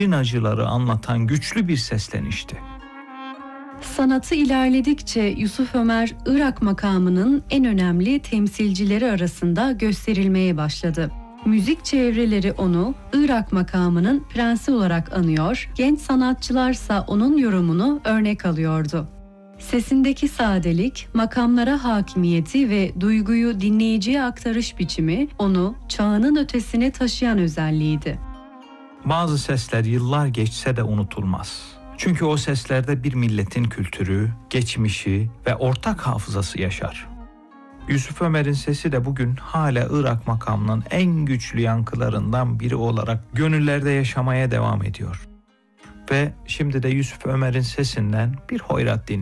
acıları anlatan güçlü bir seslenişti. Sanatı ilerledikçe Yusuf Ömer, Irak makamının en önemli temsilcileri arasında gösterilmeye başladı. Müzik çevreleri onu Irak makamının prensi olarak anıyor, genç sanatçılarsa onun yorumunu örnek alıyordu. Sesindeki sadelik, makamlara hakimiyeti ve duyguyu dinleyiciye aktarış biçimi onu çağının ötesine taşıyan özelliğiydi. Bazı sesler yıllar geçse de unutulmaz. Çünkü o seslerde bir milletin kültürü, geçmişi ve ortak hafızası yaşar. Yusuf Ömer'in sesi de bugün hala Irak makamının en güçlü yankılarından biri olarak gönüllerde yaşamaya devam ediyor. Ve şimdi de Yusuf Ömer'in sesinden bir hoyrat dinleyelim.